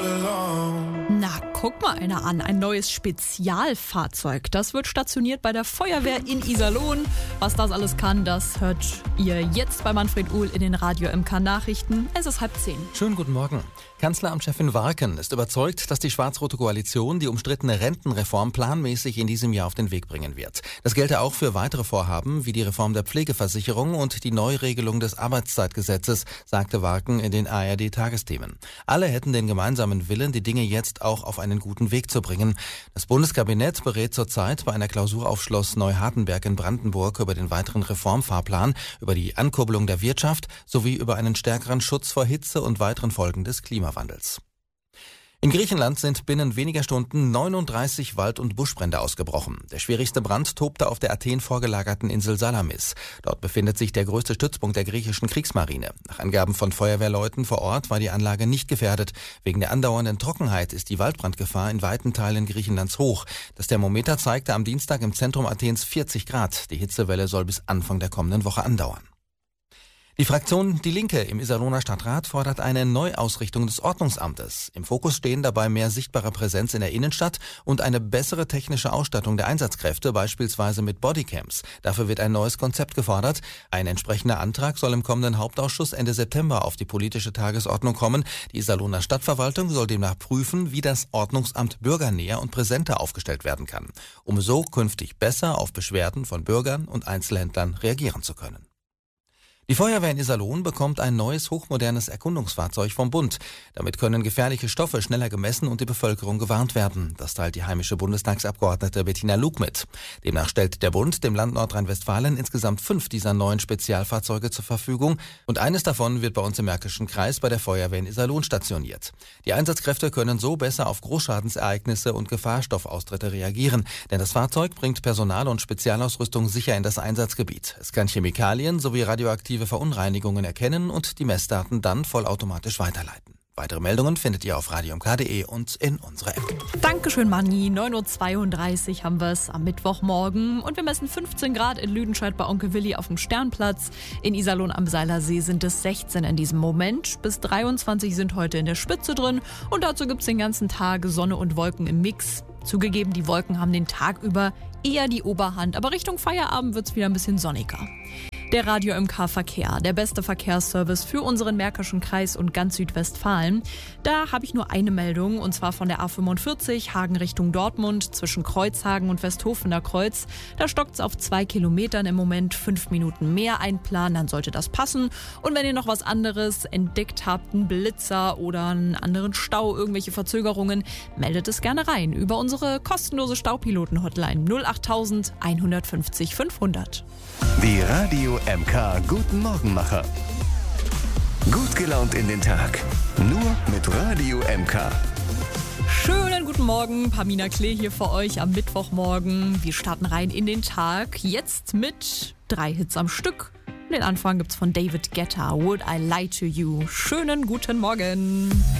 Na, guck mal einer an, ein neues Spezialfahrzeug. Das wird stationiert bei der Feuerwehr in Iserlohn. Was das alles kann, das hört ihr jetzt bei Manfred Uhl in den Radio MK Nachrichten. Es ist 9:30. Schönen guten Morgen. Kanzleramtschefin Warken ist überzeugt, dass die schwarz-rote Koalition die umstrittene Rentenreform planmäßig in diesem Jahr auf den Weg bringen wird. Das gelte auch für weitere Vorhaben wie die Reform der Pflegeversicherung und die Neuregelung des Arbeitszeitgesetzes, sagte Warken in den ARD-Tagesthemen. Alle hätten den gemeinsamen Willen, die Dinge jetzt auch auf einen guten Weg zu bringen. Das Bundeskabinett berät zurzeit bei einer Klausur auf Schloss Neuhardenberg in Brandenburg über den weiteren Reformfahrplan, über die Ankurbelung der Wirtschaft sowie über einen stärkeren Schutz vor Hitze und weiteren Folgen des Klimawandels. In Griechenland sind binnen weniger Stunden 39 Wald- und Buschbrände ausgebrochen. Der schwierigste Brand tobte auf der Athen vorgelagerten Insel Salamis. Dort befindet sich der größte Stützpunkt der griechischen Kriegsmarine. Nach Angaben von Feuerwehrleuten vor Ort war die Anlage nicht gefährdet. Wegen der andauernden Trockenheit ist die Waldbrandgefahr in weiten Teilen Griechenlands hoch. Das Thermometer zeigte am Dienstag im Zentrum Athens 40 Grad. Die Hitzewelle soll bis Anfang der kommenden Woche andauern. Die Fraktion Die Linke im Iserlohner Stadtrat fordert eine Neuausrichtung des Ordnungsamtes. Im Fokus stehen dabei mehr sichtbare Präsenz in der Innenstadt und eine bessere technische Ausstattung der Einsatzkräfte, beispielsweise mit Bodycams. Dafür wird ein neues Konzept gefordert. Ein entsprechender Antrag soll im kommenden Hauptausschuss Ende September auf die politische Tagesordnung kommen. Die Iserlohner Stadtverwaltung soll demnach prüfen, wie das Ordnungsamt bürgernäher und präsenter aufgestellt werden kann, um so künftig besser auf Beschwerden von Bürgern und Einzelhändlern reagieren zu können. Die Feuerwehr in Iserlohn bekommt ein neues, hochmodernes Erkundungsfahrzeug vom Bund. Damit können gefährliche Stoffe schneller gemessen und die Bevölkerung gewarnt werden. Das teilt die heimische Bundestagsabgeordnete Bettina Luke mit. Demnach stellt der Bund dem Land Nordrhein-Westfalen insgesamt 5 dieser neuen Spezialfahrzeuge zur Verfügung. Und eines davon wird bei uns im Märkischen Kreis bei der Feuerwehr in Iserlohn stationiert. Die Einsatzkräfte können so besser auf Großschadensereignisse und Gefahrstoffaustritte reagieren. Denn das Fahrzeug bringt Personal und Spezialausrüstung sicher in das Einsatzgebiet. Es kann Chemikalien sowie radioaktive Verunreinigungen erkennen und die Messdaten dann vollautomatisch weiterleiten. Weitere Meldungen findet ihr auf radiomk.de und in unserer App. Dankeschön, Manni. 9:32 Uhr haben wir es am Mittwochmorgen. Und wir messen 15 Grad in Lüdenscheid bei Onkel Willi auf dem Sternplatz. In Iserlohn am Seilersee sind es 16 in diesem Moment. Bis 23 sind heute in der Spitze drin. Und dazu gibt es den ganzen Tag Sonne und Wolken im Mix. Zugegeben, die Wolken haben den Tag über eher die Oberhand. Aber Richtung Feierabend wird es wieder ein bisschen sonniger. Der Radio MK Verkehr, der beste Verkehrsservice für unseren Märkischen Kreis und ganz Südwestfalen. Da habe ich nur eine Meldung, und zwar von der A45 Hagen Richtung Dortmund zwischen Kreuzhagen und Westhofener Kreuz. Da stockt es auf 2 Kilometern im Moment, 5 Minuten mehr einplanen, dann sollte das passen. Und wenn ihr noch was anderes entdeckt habt, einen Blitzer oder einen anderen Stau, irgendwelche Verzögerungen, meldet es gerne rein über unsere kostenlose Staupiloten-Hotline 08000 150 500. Die Radio MK Guten Morgenmacher. Gut gelaunt in den Tag. Nur mit Radio MK. Schönen guten Morgen, Pamina Klee hier für euch am Mittwochmorgen. Wir starten rein in den Tag. Jetzt mit 3 Hits am Stück. Den Anfang gibt's von David Guetta, Would I Lie to You. Schönen guten Morgen.